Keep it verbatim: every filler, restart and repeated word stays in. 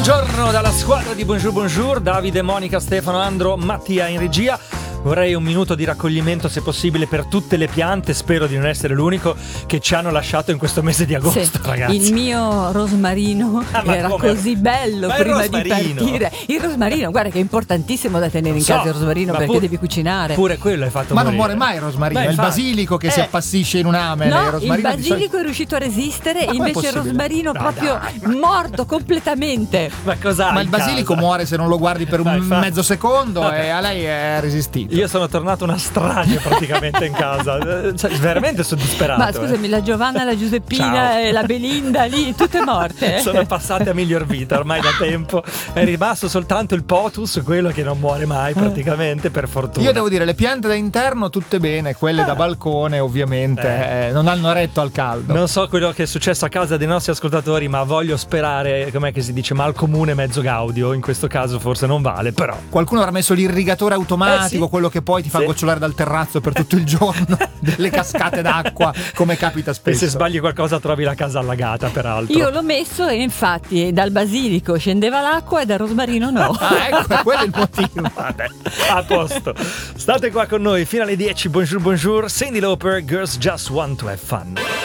Buongiorno dalla squadra di Bonjour Bonjour, Davide, Monica, Stefano, Andro, Mattia in regia. Vorrei un minuto di raccoglimento, se possibile, per tutte le piante. Spero di non essere l'unico che ci hanno lasciato in questo mese di agosto, sì, ragazzi. Il mio rosmarino ah, era come? così bello ma prima di partire. Il rosmarino, guarda che è importantissimo da tenere in so, casa il rosmarino perché pur, devi cucinare. Pure quello hai fatto ma morire. non muore mai il rosmarino, Beh, è il basilico che eh. si appassisce in un'amele. No, il, il basilico è riuscito a resistere, ma invece il rosmarino no, proprio dai. morto completamente. Ma cosa? Ma il basilico casa? muore se non lo guardi per un dai, mezzo secondo okay. e a lei è resistito. Io sono tornato una strage praticamente in casa, cioè, veramente sono disperato. Ma scusami, eh. la Giovanna, la Giuseppina Ciao. e la Belinda lì, tutte morte. Sono passate a miglior vita ormai da tempo. È rimasto soltanto il potus, quello che non muore mai praticamente, per fortuna. Io devo dire, le piante da interno tutte bene, quelle ah. da balcone ovviamente eh. Eh, non hanno retto al caldo. Non so quello che è successo a casa dei nostri ascoltatori, ma voglio sperare, com'è che si dice, mal comune mezzo gaudio. In questo caso forse non vale, però qualcuno avrà messo l'irrigatore automatico, eh sì. quello che poi ti fa sì. gocciolare dal terrazzo per tutto il giorno, delle cascate d'acqua, come capita spesso. E se sbagli qualcosa trovi la casa allagata, peraltro. Io l'ho messo e infatti dal basilico scendeva l'acqua e dal rosmarino no. Ah, ecco, quello è il motivo. Vabbè, a posto. State qua con noi fino alle dieci. Bonjour, bonjour. Cyndi Lauper, Girls Just Want to Have Fun.